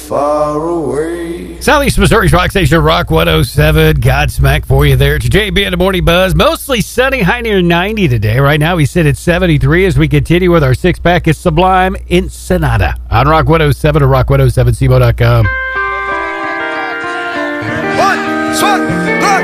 far away. Southeast Missouri's Rock Station, Rock 107. Godsmack for you there. It's JB in the Morning Buzz. Mostly sunny, high near 90 today. Right now we sit at 73 as we continue with our six-pack. It's Sublime Ensenada on Rock 107 or rock107cbo.com. One, two, three.